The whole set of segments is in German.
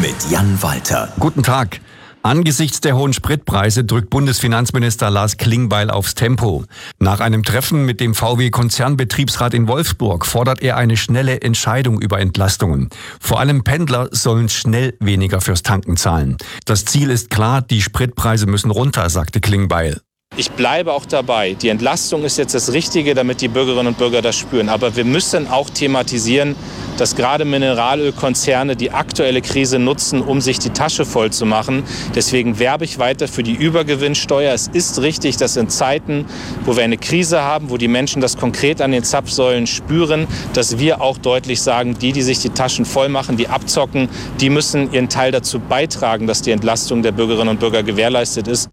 mit Jan Walter. Guten Tag. Angesichts der hohen Spritpreise drückt Bundesfinanzminister Lars Klingbeil aufs Tempo. Nach einem Treffen mit dem VW-Konzernbetriebsrat in Wolfsburg fordert er eine schnelle Entscheidung über Entlastungen. Vor allem Pendler sollen schnell weniger fürs Tanken zahlen. Das Ziel ist klar, die Spritpreise müssen runter, sagte Klingbeil. Ich bleibe auch dabei. Die Entlastung ist jetzt das Richtige, damit die Bürgerinnen und Bürger das spüren. Aber wir müssen auch thematisieren, dass gerade Mineralölkonzerne die aktuelle Krise nutzen, um sich die Tasche voll zu machen. Deswegen werbe ich weiter für die Übergewinnsteuer. Es ist richtig, dass in Zeiten, wo wir eine Krise haben, wo die Menschen das konkret an den Zapfsäulen spüren, dass wir auch deutlich sagen, die sich die Taschen voll machen, die abzocken, die müssen ihren Teil dazu beitragen, dass die Entlastung der Bürgerinnen und Bürger gewährleistet ist.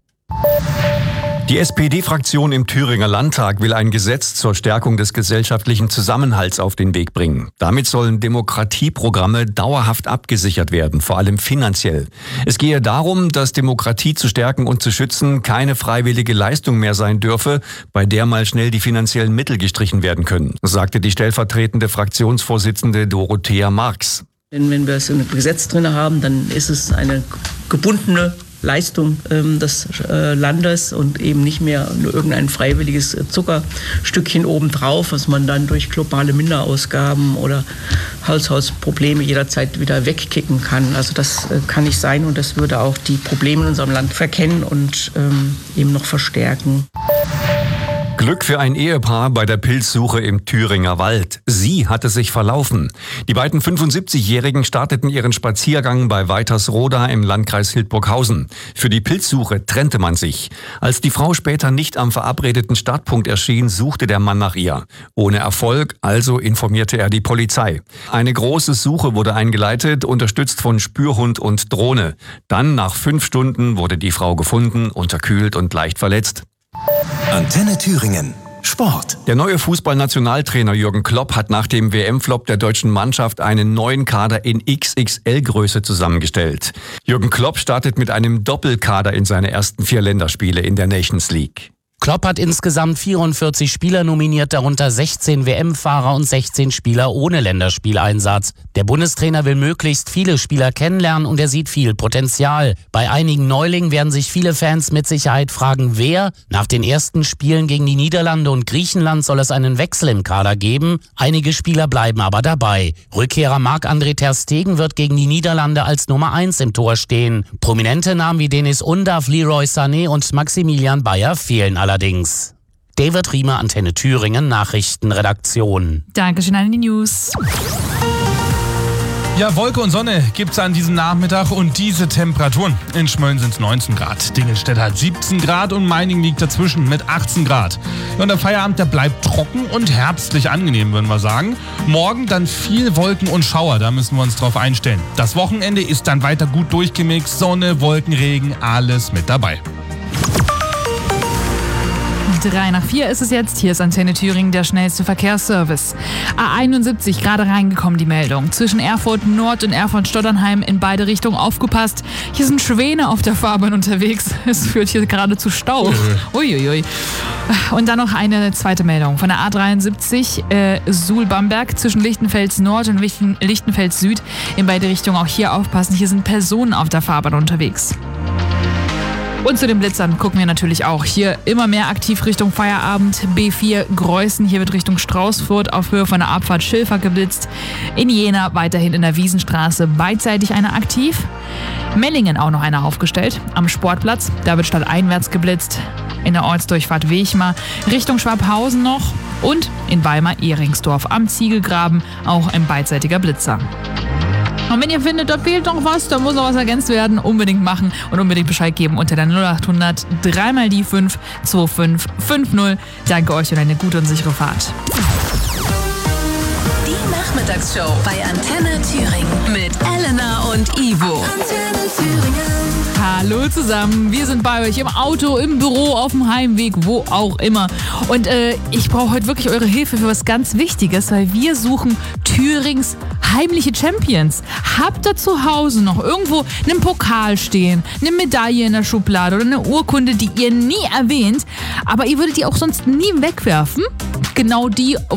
Die SPD-Fraktion im Thüringer Landtag will ein Gesetz zur Stärkung des gesellschaftlichen Zusammenhalts auf den Weg bringen. Damit sollen Demokratieprogramme dauerhaft abgesichert werden, vor allem finanziell. Es gehe darum, dass Demokratie zu stärken und zu schützen keine freiwillige Leistung mehr sein dürfe, bei der mal schnell die finanziellen Mittel gestrichen werden können, sagte die stellvertretende Fraktionsvorsitzende Dorothea Marx. Wenn wir so ein Gesetz drin haben, dann ist es eine gebundene Leistung des Landes und eben nicht mehr nur irgendein freiwilliges Zuckerstückchen obendrauf, was man dann durch globale Minderausgaben oder Haushaltsprobleme jederzeit wieder wegkicken kann. Also das kann nicht sein und das würde auch die Probleme in unserem Land verkennen und eben noch verstärken. Glück für ein Ehepaar bei der Pilzsuche im Thüringer Wald. Sie hatte sich verlaufen. Die beiden 75-Jährigen starteten ihren Spaziergang bei Weitersroda im Landkreis Hildburghausen. Für die Pilzsuche trennte man sich. Als die Frau später nicht am verabredeten Startpunkt erschien, suchte der Mann nach ihr. Ohne Erfolg, also informierte er die Polizei. Eine große Suche wurde eingeleitet, unterstützt von Spürhund und Drohne. Dann, nach 5 Stunden, wurde die Frau gefunden, unterkühlt und leicht verletzt. Antenne Thüringen. Sport. Der neue Fußballnationaltrainer Jürgen Klopp hat nach dem WM-Flop der deutschen Mannschaft einen neuen Kader in XXL-Größe zusammengestellt. Jürgen Klopp startet mit einem Doppelkader in seine ersten 4 Länderspiele in der Nations League. Klopp hat insgesamt 44 Spieler nominiert, darunter 16 WM-Fahrer und 16 Spieler ohne Länderspieleinsatz. Der Bundestrainer will möglichst viele Spieler kennenlernen und er sieht viel Potenzial. Bei einigen Neulingen werden sich viele Fans mit Sicherheit fragen, wer. Nach den ersten Spielen gegen die Niederlande und Griechenland soll es einen Wechsel im Kader geben. Einige Spieler bleiben aber dabei. Rückkehrer Marc-André ter Stegen wird gegen die Niederlande als Nummer 1 im Tor stehen. Prominente Namen wie Denis Undav, Leroy Sané und Maximilian Bayer fehlen allerdings. David Riemer, Antenne Thüringen, Nachrichtenredaktion. Dankeschön an die News. Ja, Wolke und Sonne gibt's an diesem Nachmittag und diese Temperaturen. In Schmölln sind es 19 Grad, Dingelstedt hat 17 Grad und Meiningen liegt dazwischen mit 18 Grad. Ja, und der Feierabend, der bleibt trocken und herbstlich angenehm, würden wir sagen. Morgen dann viel Wolken und Schauer, da müssen wir uns drauf einstellen. Das Wochenende ist dann weiter gut durchgemixt, Sonne, Wolken, Regen, alles mit dabei. 3:04 ist es jetzt. Hier ist Antenne Thüringen, der schnellste Verkehrsservice. A71 gerade reingekommen, die Meldung. Zwischen Erfurt Nord und Erfurt Stotternheim in beide Richtungen aufgepasst. Hier sind Schwäne auf der Fahrbahn unterwegs. Es führt hier gerade zu Stau. Uiuiui. Und dann noch eine zweite Meldung. Von der A73 Suhl-Bamberg zwischen Lichtenfels Nord und Lichtenfels Süd in beide Richtungen auch hier aufpassen. Hier sind Personen auf der Fahrbahn unterwegs. Und zu den Blitzern gucken wir natürlich auch. Hier immer mehr aktiv Richtung Feierabend. B4 Greußen, hier wird Richtung Straußfurt auf Höhe von der Abfahrt Schilfer geblitzt. In Jena weiterhin in der Wiesenstraße beidseitig einer aktiv. Mellingen auch noch einer aufgestellt. Am Sportplatz, da wird stadteinwärts geblitzt. In der Ortsdurchfahrt Wechmar Richtung Schwabhausen noch. Und in Weimar-Ehringsdorf am Ziegelgraben auch ein beidseitiger Blitzer. Und wenn ihr findet, da fehlt noch was, da muss noch was ergänzt werden, unbedingt machen und unbedingt Bescheid geben unter der 0800 3 die 5 2550. Danke euch und eine gute und sichere Fahrt. Die Nachmittagsshow bei Antenne Thüringen mit Elena und Ivo. Antenne Thüringen. Hallo zusammen, wir sind bei euch im Auto, im Büro, auf dem Heimweg, wo auch immer. Und ich brauche heute wirklich eure Hilfe für was ganz Wichtiges, weil wir suchen Thürings heimliche Champions. Habt ihr zu Hause noch irgendwo einen Pokal stehen, eine Medaille in der Schublade oder eine Urkunde, die ihr nie erwähnt, aber ihr würdet die auch sonst nie wegwerfen? Genau die